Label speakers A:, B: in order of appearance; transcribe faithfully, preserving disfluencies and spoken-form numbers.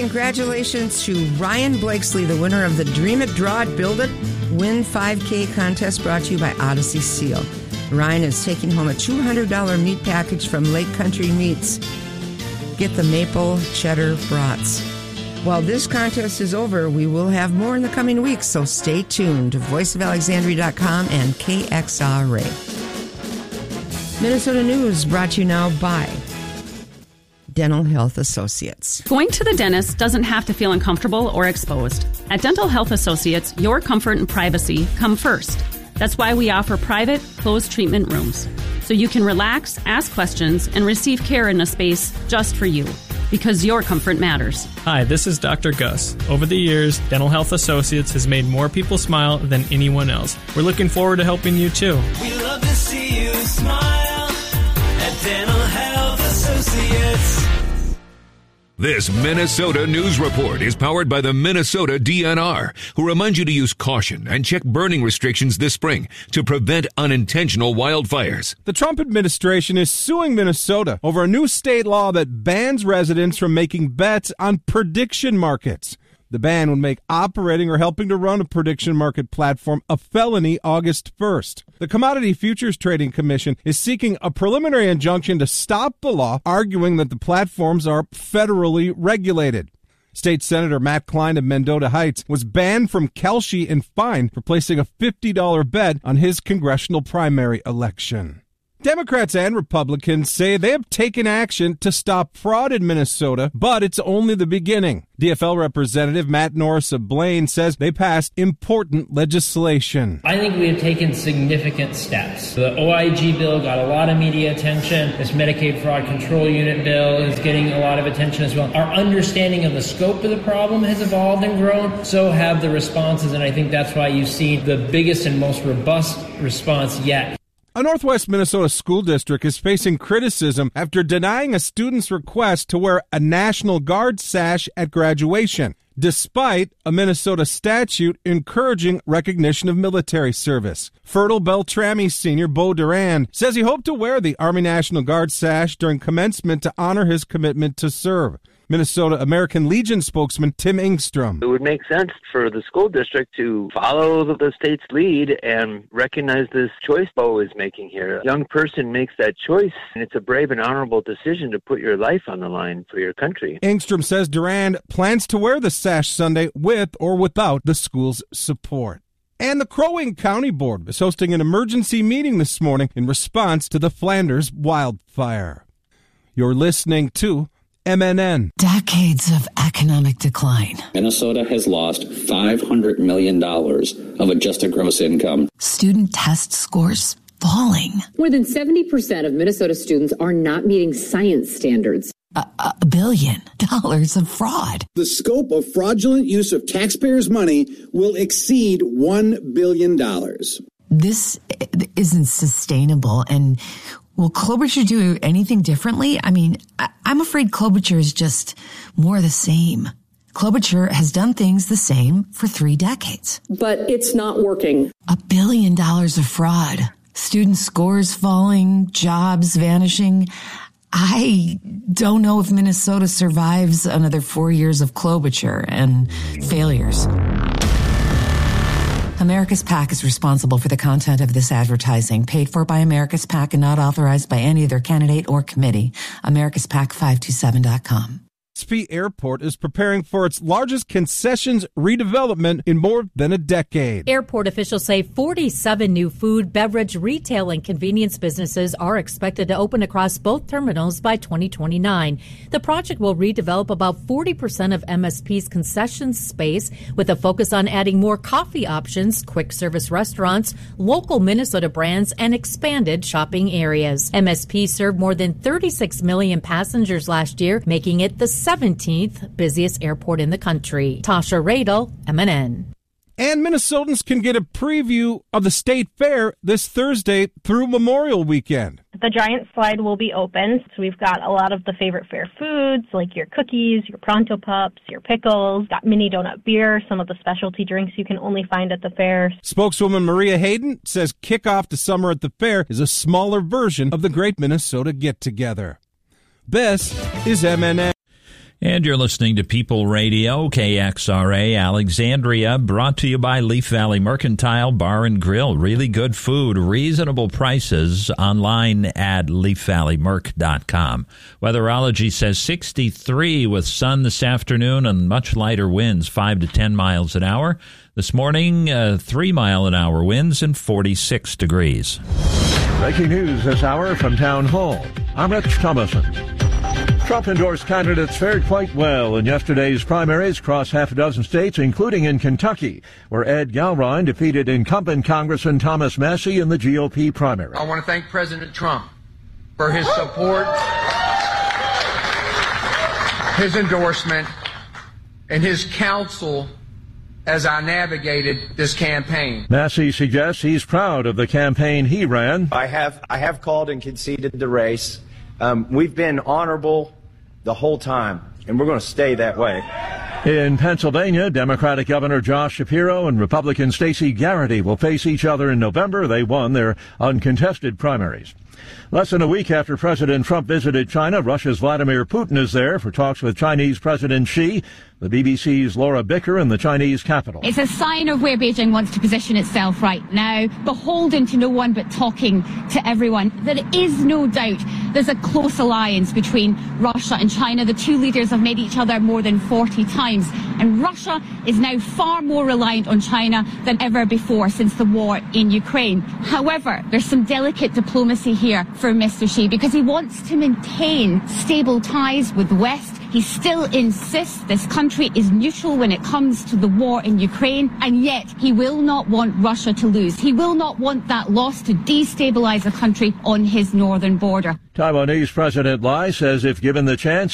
A: congratulations to Ryan Blakesley, the winner of the Dream It, Draw It, Build It, Win five K contest brought to you by Odyssey Seal. Ryan is taking home a two hundred dollars meat package from Lake Country Meats. Get the maple cheddar brats. While this contest is over, we will have more in the coming weeks, so stay tuned to voice of alexandria dot com and K X R A. Minnesota News brought to you now by Dental Health Associates.
B: Going to the dentist doesn't have to feel uncomfortable or exposed. At Dental Health Associates, your comfort and privacy come first. That's why we offer private, closed treatment rooms, so you can relax, ask questions, and receive care in a space just for you, because your comfort matters.
C: Hi, this is Doctor Gus. Over the years, Dental Health Associates has made more people smile than anyone else. We're looking forward to helping you, too.
D: We love to see you smile at Dental Health Associates.
E: This Minnesota News Report is powered by the Minnesota D N R, who remind you to use caution and check burning restrictions this spring to prevent unintentional wildfires.
F: The Trump administration is suing Minnesota over a new state law that bans residents from making bets on prediction markets. The ban would make operating or helping to run a prediction market platform a felony August first. The Commodity Futures Trading Commission is seeking a preliminary injunction to stop the law, arguing that the platforms are federally regulated. State Senator Matt Klein of Mendota Heights was banned from Kelshi and fined for placing a fifty dollars bet on his congressional primary election. Democrats and Republicans say they have taken action to stop fraud in Minnesota, but it's only the beginning. D F L Representative Matt Norris of Blaine says they passed important legislation.
G: I think we have taken significant steps. The O I G bill got a lot of media attention. This Medicaid Fraud Control Unit bill is getting a lot of attention as well. Our understanding of the scope of the problem has evolved and grown. So have the responses, and I think that's why you see the biggest and most robust response yet.
F: A Northwest Minnesota school district is facing criticism after denying a student's request to wear a National Guard sash at graduation, despite a Minnesota statute encouraging recognition of military service. Fertile Beltrami senior Bo Duran says he hoped to wear the Army National Guard sash during commencement to honor his commitment to serve. Minnesota American Legion spokesman Tim Engstrom.
H: It would make sense for the school district to follow the state's lead and recognize this choice Bo is making here. A young person makes that choice, and it's a brave and honorable decision to put your life on the line for your country.
F: Engstrom says Durand plans to wear the sash Sunday with or without the school's support. And the Crow Wing County Board is hosting an emergency meeting this morning in response to the Flanders wildfire. You're listening to M N N.
I: Decades of economic decline.
J: Minnesota has lost five hundred million dollars of adjusted gross income.
I: Student test scores falling.
K: More than seventy percent of Minnesota students are not meeting science standards.
I: A, a billion dollars of fraud.
L: The scope of fraudulent use of taxpayers' money will exceed one billion dollars.
I: This isn't sustainable, and will Klobuchar do anything differently? I mean, I, I'm afraid Klobuchar is just more the same. Klobuchar has done things the same for three decades.
K: But it's not working.
I: A billion dollars of fraud, student scores falling, jobs vanishing. I don't know if Minnesota survives another four years of Klobuchar and failures. America's PAC is responsible for the content of this advertising, paid for by America's PAC and not authorized by any other candidate or committee. America's PAC five two seven dot com.
F: S P Airport is preparing for its largest concessions redevelopment in more than a decade.
M: Airport officials say forty-seven new food, beverage, retail, and convenience businesses are expected to open across both terminals by twenty twenty-nine. The project will redevelop about forty percent of M S P's concessions space with a focus on adding more coffee options, quick service restaurants, local Minnesota brands, and expanded shopping areas. M S P served more than thirty-six million passengers last year, making it the seventeenth busiest airport in the country. Tasha Radel, M N N.
F: And Minnesotans can get a preview of the state fair this Thursday through Memorial Weekend.
N: The giant slide will be open, so we've got a lot of the favorite fair foods, like your cookies, your Pronto Pups, your pickles, got mini donut beer, some of the specialty drinks you can only find at the fair.
F: Spokeswoman Maria Hayden says kickoff to summer at the fair is a smaller version of the Great Minnesota Get-Together. This is M N N.
O: And you're listening to People Radio, K X R A Alexandria, brought to you by Leaf Valley Mercantile Bar and Grill. Really good food, reasonable prices, online at leaf valley merc dot com. Weatherology says sixty-three with sun this afternoon and much lighter winds, five to ten miles an hour. This morning, uh, three mile an hour winds and forty-six degrees.
P: Breaking news this hour from Town Hall. I'm Rich Thomason. Trump-endorsed candidates fared quite well in yesterday's primaries across half a dozen states, including in Kentucky, where Ed Galrine defeated incumbent Congressman Thomas Massie in the G O P primary.
Q: I want to thank President Trump for his support, his endorsement, and his counsel as I navigated this campaign.
P: Massie suggests he's proud of the campaign he ran.
R: I have, I have called and conceded the race. Um, we've been honorable the whole time, and we're going to stay that way.
P: In Pennsylvania, Democratic Governor Josh Shapiro and Republican Stacey Garrity will face each other in November. They won their uncontested primaries. Less than a week after President Trump visited China, Russia's Vladimir Putin is there for talks with Chinese President Xi. The B B C's Laura Bicker in the Chinese capital.
S: It's a sign of where Beijing wants to position itself right now, beholden to no one but talking to everyone. There is no doubt there's a close alliance between Russia and China. The two leaders have met each other more than forty times, and Russia is now far more reliant on China than ever before since the war in Ukraine. However, there's some delicate diplomacy here for Mister Xi because he wants to maintain stable ties with the West. He still insists this country is neutral when it comes to the war in Ukraine, and yet he will not want Russia to lose. He will not want that loss to destabilize a country on his northern border.
P: Taiwanese President Lai says if given the chance,